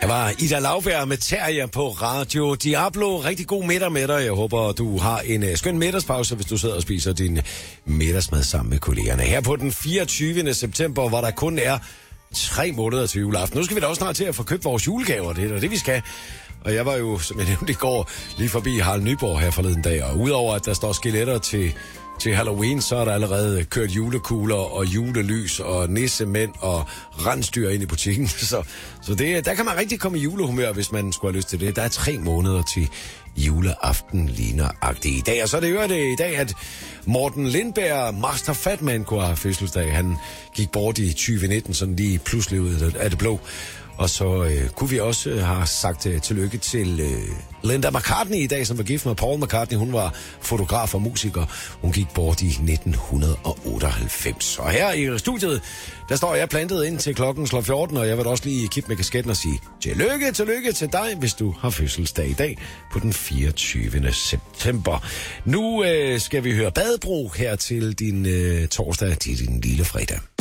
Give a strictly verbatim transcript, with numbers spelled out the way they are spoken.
Jeg var Ida Laufbjerg med Terrier på Radio Diablo. Rigtig god middag med dig. Jeg håber, du har en uh, skøn middagspause, hvis du sidder og spiser din middagsmad sammen med kollegerne. Her på den fireogtyvende september, hvor der kun er tre måneder til juleaften. Nu skal vi da også snart til at få købt vores julegaver. Det er det, vi skal. Og jeg var jo, som jeg nævnte i går, lige forbi Harald Nyborg her forleden dag. Og udover at der står skeletter til... Til Halloween, så er der allerede kørt julekugler og julelys og nissemænd og rensdyr ind i butikken. Så, så det, der kan man rigtig komme i julehumør, hvis man skulle have lyst til det. Der er tre måneder til juleaften ligneragtigt i dag. Og så er det jo det i dag, at Morten Lindberg, Master Fatman, kunne have fødselsdag. Han gik bort i tyve nitten, sådan lige pludselig ud af det blå. Og så øh, kunne vi også øh, have sagt øh, tillykke til øh, Linda McCartney i dag, som var gift med Paul McCartney. Hun var fotograf og musiker. Hun gik bort i nitten otteoghalvfems. Og her i studiet, der står jeg plantet ind til klokken slår fjorten, og jeg vil også lige kippe med kasketten og sige tillykke, tillykke til dig, hvis du har fødselsdag i dag på den fireogtyvende september. Nu øh, skal vi høre Badebro her til din øh, torsdag, til din lille fredag.